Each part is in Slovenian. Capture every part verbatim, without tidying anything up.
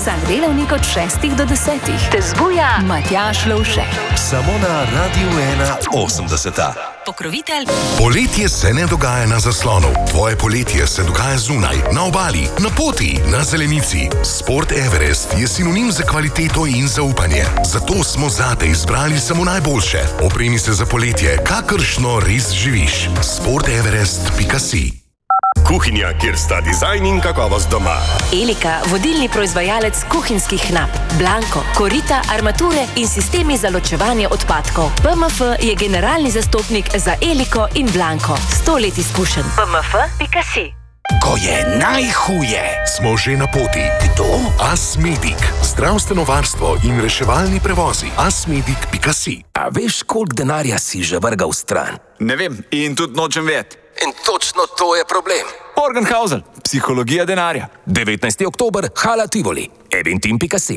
Vsak delavnik od šestih do desetih te zbuja Matjaž Lovšek. Samo na Radiu ena osemdeseta. Pokrovitelj. Poletje se ne dogaja na zaslonu. Tvoje poletje se dogaja zunaj, na obali, na poti, na zelenici. Sport Everest je sinonim za kvaliteto in zaupanje. Zato smo zate izbrali samo najboljše. Opremi se za poletje, kakršno res živiš. sport everest pika si. Kuhinja, kjer sta dizajn in kakovost doma. Elika, vodilni proizvajalec kuhinjskih nap. Blanko, korita, armature in sistemi za ločevanje odpadkov. P M F je generalni zastopnik za Eliko in Blanko. Sto let izkušenj. P M F pika si. Ko je najhuje, smo že na poti. Kdo? Asmedic. Zdravstveno varstvo in reševalni prevozi. Asmedic pika si. A veš, koliko denarja si že vrgal stran? Ne vem in tudi nočem vedeti. In točno to je problem. Morgenhausen, psihologija denarja. devetnajsti oktober, Hala Tivoli. eventim pika si.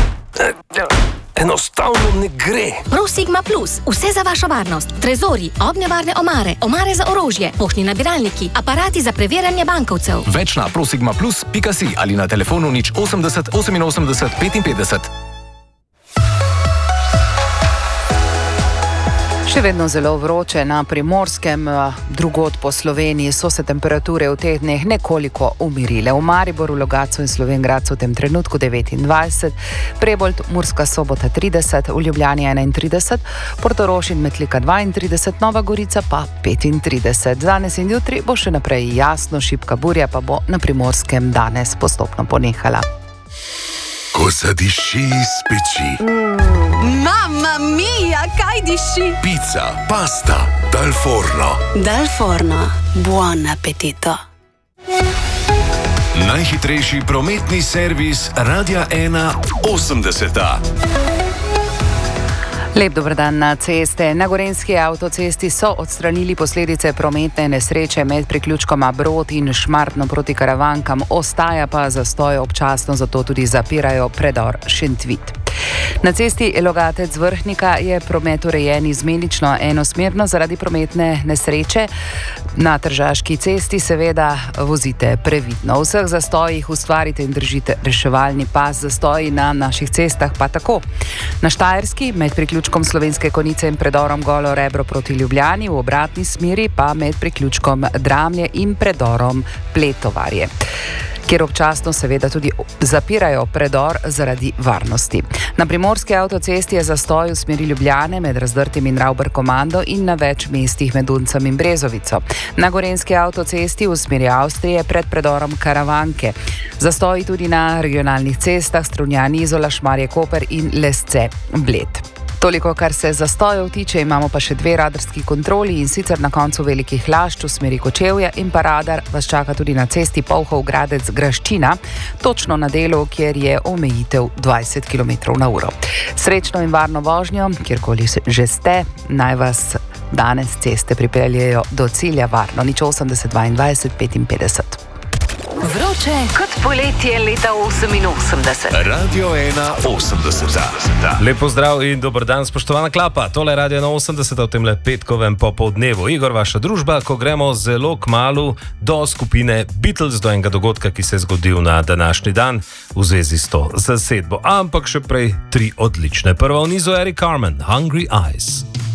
Enostavno ne gre. ProSigma Plus, vse za vašo varnost. Trezori, ognjevarne omare, omare za orožje, poštni nabiralniki, aparati za preverjanje bankovcev. Več na prosigma plus pika si ali na telefonu nič osemdeset oseminosemdeset petinpetdeset. Še vedno zelo vroče na Primorskem, drugod po Sloveniji so se temperature v teh dneh nekoliko umirile. V Mariboru, Logatcu in Slovenj Gradcu v tem trenutku devetindvajset, Prebold, Murska Sobota trideset, v Ljubljani enaintrideset, Portorož in Metlika dvaintrideset, Nova Gorica pa petintrideset. Danes in jutri bo še naprej jasno, šibka burja pa bo na Primorskem danes postopno ponehala. Ko zadiši iz peči. Mm, mamma mia, kaj diši? Pizza, pasta, dal forno. Dal forno, buon appetito. Najhitrejši prometni servis Radia ena osemdeseta. Lep dober dan na ceste. Na Gorenjski avtocesti so odstranili posledice prometne nesreče med priključkoma Brod in Šmartno proti Karavankam. Ostaja pa zastoj občasno, zato tudi zapirajo predor Šentvit. Na cesti Logatec-Vrhnika je promet urejen izmenično enosmerno zaradi prometne nesreče. Na Tržaški cesti seveda vozite previdno. V vseh zastojih ustvarite in držite reševalni pas. Zastoji na naših cestah pa tako. Na Štajerski med priključkom Slovenske Konjice in predorom Golo Rebro proti Ljubljani, v obratni smeri pa med priključkom Dramlje in predorom Pletovarje, kjer občasno seveda tudi zapirajo predor zaradi varnosti. Na Primorski avtocesti je zastoj v smeri Ljubljane med Razdrtim in Ravber-Komando in na več mestih med Uncem in Brezovico. Na Gorenjski avtocesti v smeri Avstrije pred predorom Karavanke. Zastoji tudi na regionalnih cestah Strunjani, Izola, Šmarje, Koper in Lesce, Bled. Toliko, kar se zastojev tiče, imamo pa še dve radarski kontroli, in sicer na koncu Velikih Lašč v smeri Kočevja in pa radar vas čaka tudi na cesti Polhov Gradec Graščina, točno na delu, kjer je omejitev dvajset kilometrov na uro. Srečno in varno vožnjo, kjerkoli že ste, naj vas danes ceste pripeljejo do cilja varno. nič osemdeset dvaindvajset petinpetdeset. Vroče kot poletje leta oseminosemdeset. Radio ena osemdeseta. Lepo zdrav in dober dan, spoštovana klapa. Tole je Radio ena osemdeseta v temle petkovem popoldnevu. Igor, vaša družba, ko gremo zelo kmalu do skupine Beatles, do enega dogodka, ki se je zgodil na današnji dan v zvezi s to zasedbo. Ampak še prej tri odlične. Prva v nizu Eric Carmen, Hungry Eyes.